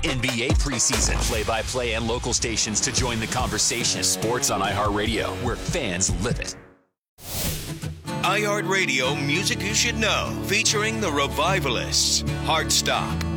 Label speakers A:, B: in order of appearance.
A: NBA preseason, play-by-play, and local stations to join the conversation. Sports on iHeartRadio, where fans live it.
B: iHeartRadio Music You Should Know, featuring the Revivalists, Heartstop,